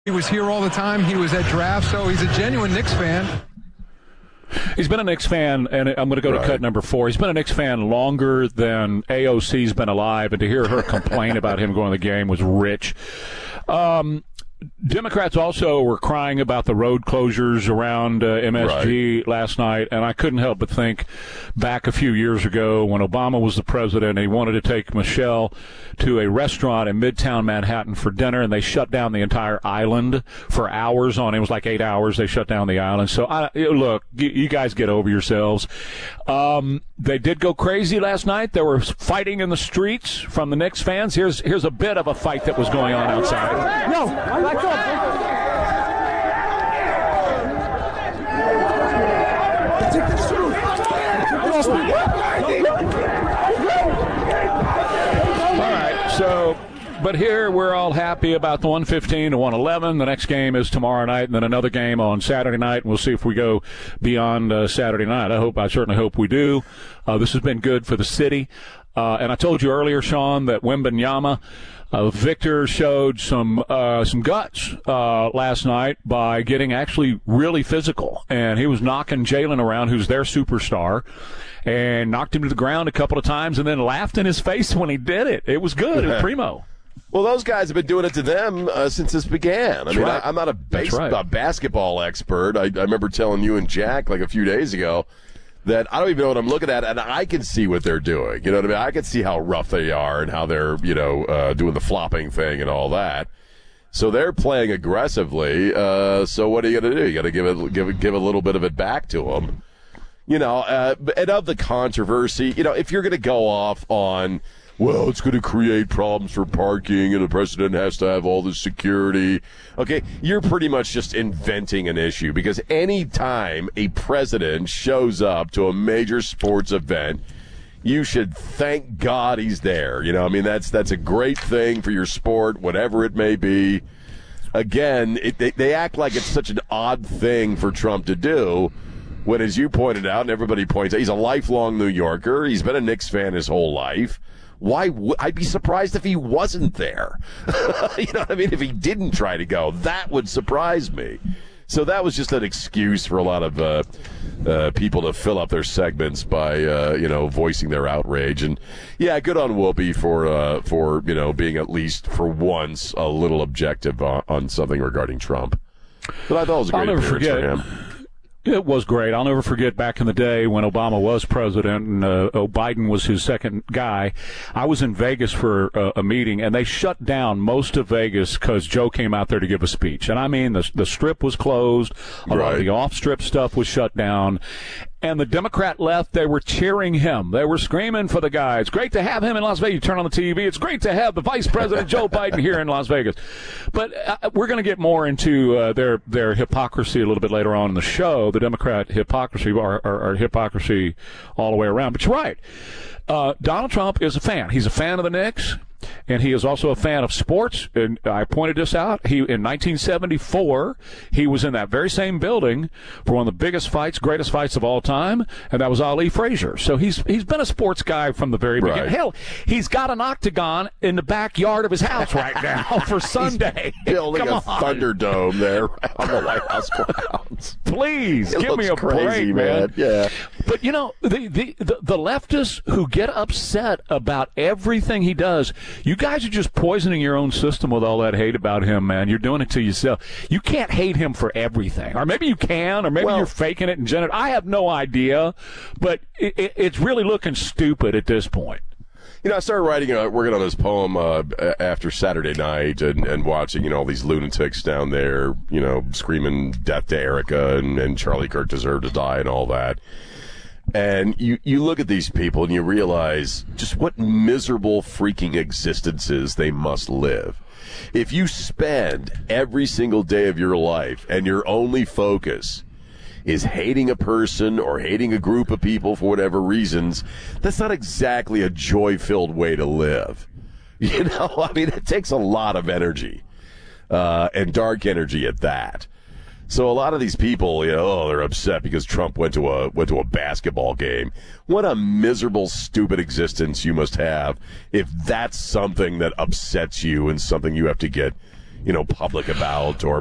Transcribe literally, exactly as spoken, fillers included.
He was here all the time. He was at draft, so he's a genuine Knicks fan. He's been a Knicks fan, and I'm going to go to right. cut number four. He's been a Knicks fan longer than A O C's been alive, and to hear her complain about him going to the game was rich. Um, Democrats also were crying about the road closures around uh, M S G right. last night, and I couldn't help but think back a few years ago when Obama was the president and he wanted to take Michelle to a restaurant in Midtown Manhattan for dinner, and they shut down the entire island for hours on it. It was like eight hours. They shut down the island. So, I, look, you guys get over yourselves. Um, they did go crazy last night. There was fighting in the streets from the Knicks fans. Here's, here's a bit of a fight that was going on outside. No, I Back up. All right, so, but here we're all happy about the one fifteen to one eleven. The next game is tomorrow night, and then another game on Saturday night, and we'll see if we go beyond uh, Saturday night. I hope, I certainly hope we do. Uh, this has been good for the city. Uh, and I told you earlier, Sean, that Wembanyama, uh, Victor showed some uh, some guts uh, last night by getting actually really physical. And he was knocking Jalen around, who's their superstar, and knocked him to the ground a couple of times and then laughed in his face when he did it. It was good. It was primo. Well, those guys have been doing it to them uh, since this began. I That's mean, right. I, I'm not a, base, right. a basketball expert. I, I remember telling you and Jack like a few days ago that I don't even know what I'm looking at, and I can see what they're doing. You know what I mean? I can see how rough they are and how they're, you know, uh, doing the flopping thing and all that. So they're playing aggressively. Uh, so what are you going to do? You got to give it, give it, give a little bit of it back to them. You know, uh, and of the controversy, you know, if you're going to go off on, well, it's going to create problems for parking and the president has to have all this security. Okay, you're pretty much just inventing an issue because any time a president shows up to a major sports event, you should thank God he's there. You know, I mean, that's that's a great thing for your sport, whatever it may be. Again, it, they, they act like it's such an odd thing for Trump to do when, as you pointed out, and everybody points out, he's a lifelong New Yorker. He's been a Knicks fan his whole life. Why would I'd be surprised if he wasn't there? You know what I mean? If he didn't try to go, that would surprise me. So that was just an excuse for a lot of uh, uh, people to fill up their segments by, uh, you know, voicing their outrage. And yeah, good on Whoopi for uh, for you know being at least for once a little objective on, on something regarding Trump. But I thought it was a great appearance forget. for him. It was great. I'll never forget back in the day when Obama was president and uh, Biden was his second guy. I was in Vegas for uh, a meeting, and they shut down most of Vegas because Joe came out there to give a speech. And I mean, the the strip was closed. A Right. lot of the off-strip stuff was shut down. And the Democrat left, they were cheering him. They were screaming for the guy. It's great to have him in Las Vegas. You turn on the T V. It's great to have the Vice President Joe Biden here in Las Vegas. But uh, we're going to get more into uh, their their hypocrisy a little bit later on in the show, the Democrat hypocrisy, or, or, or hypocrisy all the way around. But you're right. Uh, Donald Trump is a fan. He's a fan of the Knicks. And he is also a fan of sports. And I pointed this out. He in nineteen seventy-four, he was in that very same building for one of the biggest fights, greatest fights of all time, and that was Ali Frazier. So he's he's been a sports guy from the very Right. beginning. Hell, he's got an octagon in the backyard of his house right now for Sunday. Building Come a on. Thunderdome there on the White House grounds. Please, It give me a looks crazy, break, man. Yeah. But, you know, the, the, the, the leftists who get upset about everything he does, you guys are just poisoning your own system with all that hate about him, man. You're doing it to yourself. You can't hate him for everything. Or maybe you can, or maybe Well, you're faking it and gener- I have no idea. But it, it, it's really looking stupid at this point. You know, I started writing, uh, working on this poem uh, after Saturday night and, and watching, you know, all these lunatics down there, you know, screaming death to Erica and, and Charlie Kirk deserved to die and all that. And you, you look at these people and you realize just what miserable freaking existences they must live. If you spend every single day of your life and your only focus is hating a person or hating a group of people for whatever reasons, that's not exactly a joy-filled way to live. You know, I mean, it takes a lot of energy, uh, and dark energy at that. So a lot of these people, you know, oh, they're upset because Trump went to a went to a basketball game. What a miserable, stupid existence you must have if that's something that upsets you and something you have to get, you know, public about or